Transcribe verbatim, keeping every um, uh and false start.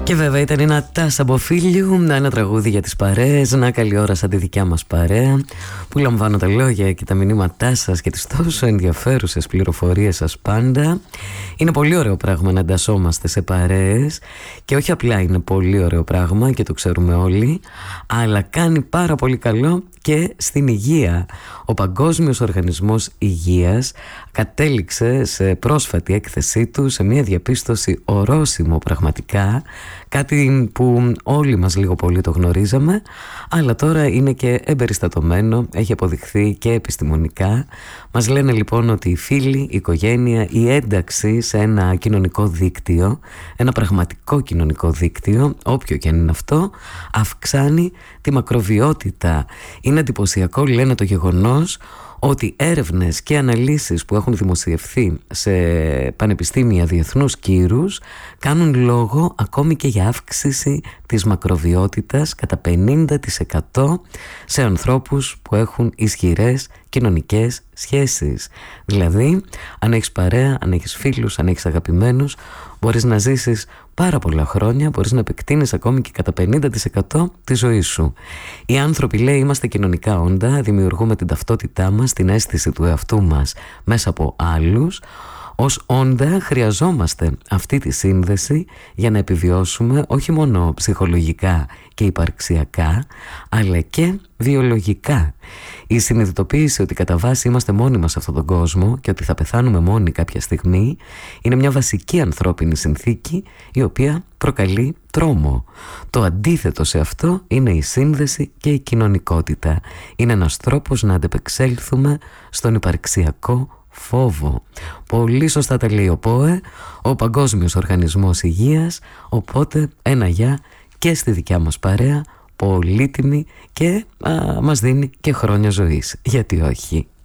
Και βέβαια ήταν ένα τάσα από φίλου, ένα τραγούδι για τις παρέες. Να καλή ώρα σαν τη δικιά μας παρέα, που λαμβάνω τα λόγια και τα μηνύματά σας και τις τόσο ενδιαφέρουσες πληροφορίες σας πάντα. Είναι πολύ ωραίο πράγμα να εντασσόμαστε σε παρέες, και όχι απλά είναι πολύ ωραίο πράγμα και το ξέρουμε όλοι, αλλά κάνει πάρα πολύ καλό και στην υγεία. Ο Παγκόσμιος Οργανισμός Υγείας κατέληξε σε πρόσφατη έκθεσή του σε μια διαπίστωση ορόσημο πραγματικά, κάτι που όλοι μας λίγο πολύ το γνωρίζαμε, αλλά τώρα είναι και εμπεριστατωμένο, έχει αποδειχθεί και επιστημονικά. Μας λένε λοιπόν ότι οι φίλοι, η οικογένεια, η ένταξη σε ένα κοινωνικό δίκτυο, ένα πραγματικό κοινωνικό δίκτυο, όποιο και αν είναι αυτό, αυξάνει τη μακροβιότητα. Είναι εντυπωσιακό, λένε, το γεγονός ότι έρευνες και αναλύσεις που έχουν δημοσιευθεί σε πανεπιστήμια διεθνούς κύρους κάνουν λόγο ακόμη και για αύξηση της μακροβιότητας κατά πενήντα τοις εκατό σε ανθρώπους που έχουν ισχυρές κοινωνικές σχέσεις. Δηλαδή, αν έχεις παρέα, αν έχεις φίλους, αν έχεις αγαπημένους, μπορείς να ζήσεις πάρα πολλά χρόνια, μπορείς να επεκτείνεις ακόμη και κατά πενήντα τοις εκατό τη ζωή σου. Οι άνθρωποι, λέει, είμαστε κοινωνικά όντα, δημιουργούμε την ταυτότητά μας, την αίσθηση του εαυτού μας μέσα από άλλους. Ως όντα χρειαζόμαστε αυτή τη σύνδεση για να επιβιώσουμε όχι μόνο ψυχολογικά και υπαρξιακά, αλλά και βιολογικά. Η συνειδητοποίηση ότι κατά βάση είμαστε μόνοι μας σε αυτόν τον κόσμο και ότι θα πεθάνουμε μόνοι κάποια στιγμή είναι μια βασική ανθρώπινη συνθήκη, η οποία προκαλεί τρόμο. Το αντίθετο σε αυτό είναι η σύνδεση και η κοινωνικότητα. Είναι ένας τρόπος να αντεπεξέλθουμε στον υπαρξιακό φόβο. Πολύ σωστά τα λέει ο ΠΟΕ, ο Παγκόσμιος Οργανισμός Υγείας. Οπότε ένα γεια και στη δικιά μας παρέα, πολύτιμη, και α, μας δίνει και χρόνια ζωής. Γιατί όχι.